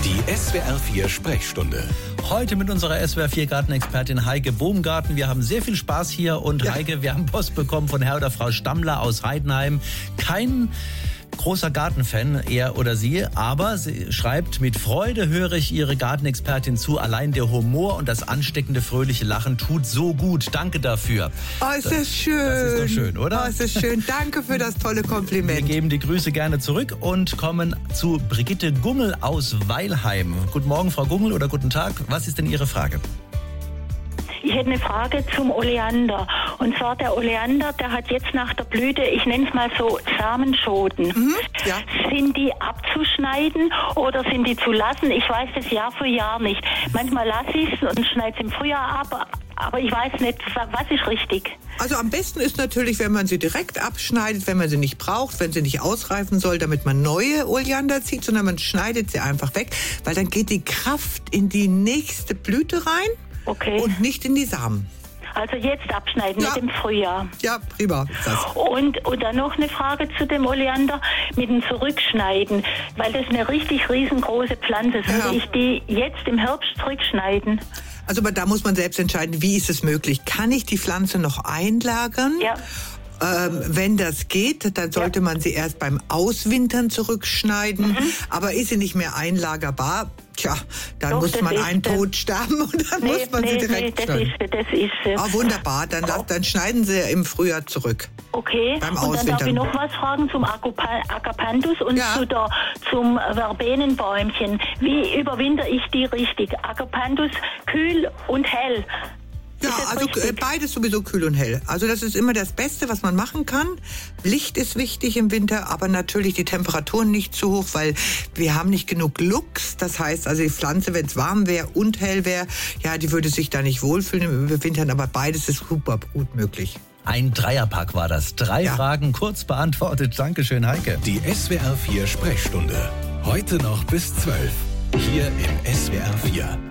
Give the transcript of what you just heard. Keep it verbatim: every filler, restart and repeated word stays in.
Die S W R vier Sprechstunde. Heute mit unserer S W R vier Gartenexpertin Heike Bohmgarten. Wir haben sehr viel Spaß hier und ja. Heike, wir haben Post bekommen von Herr oder Frau Stammler aus Heidenheim. Kein großer Gartenfan, er oder sie, aber sie schreibt, mit Freude höre ich Ihre Gartenexpertin zu. Allein der Humor und das ansteckende, fröhliche Lachen tut so gut. Danke dafür. Oh, ist das schön. Das ist doch schön, oder? Oh, ist das schön. Danke für das tolle Kompliment. Wir geben die Grüße gerne zurück und kommen zu Brigitte Gungel aus Weilheim. Guten Morgen, Frau Gungel, oder guten Tag. Was ist denn Ihre Frage? Ich hätte eine Frage zum Oleander. Und zwar der Oleander, der hat jetzt nach der Blüte, ich nenne es mal so, Samenschoten. Mhm, ja. Sind die abzuschneiden oder sind die zu lassen? Ich weiß das Jahr für Jahr nicht. Manchmal lasse ich es und schneide es im Frühjahr ab, aber ich weiß nicht, was ist richtig. Also am besten ist natürlich, wenn man sie direkt abschneidet, wenn man sie nicht braucht, wenn sie nicht ausreifen soll, damit man neue Oleander zieht, sondern man schneidet sie einfach weg, weil dann geht die Kraft in die nächste Blüte rein. Okay. Und nicht in die Samen. Also jetzt abschneiden ja. mit dem Frühjahr. Ja, prima. Das. Und, und dann noch eine Frage zu dem Oleander mit dem Zurückschneiden, weil das eine richtig riesengroße Pflanze ist. Ja. Soll ich die jetzt im Herbst zurückschneiden? Also aber da muss man selbst entscheiden, wie ist es möglich? Kann ich die Pflanze noch einlagern? Ja. Ähm, wenn das geht, dann sollte ja. man sie erst beim Auswintern zurückschneiden. Mhm. Aber ist sie nicht mehr einlagerbar, tja, dann Doch, muss man einen Tod sterben und dann nee, muss man nee, sie direkt nee, schneiden. Das ist, das ist, äh oh, wunderbar, dann, oh. dann schneiden sie im Frühjahr zurück. Okay, beim und dann darf ich noch was fragen zum Agapanthus und ja. zu der, zum Verbenenbäumchen. Wie überwinter ich die richtig? Agapanthus kühl und hell. Ja, also richtig? Beides sowieso kühl und hell. Also das ist immer das Beste, was man machen kann. Licht ist wichtig im Winter, aber natürlich die Temperaturen nicht zu hoch, weil wir haben nicht genug Lux. Das heißt, also die Pflanze, wenn es warm wäre und hell wäre, ja, die würde sich da nicht wohlfühlen im Überwintern, aber beides ist super gut möglich. Ein Dreierpack war das. Drei ja. Fragen kurz beantwortet. Dankeschön, Heike. Die S W R vier Sprechstunde. Heute noch bis zwölf. Hier im S W R vier.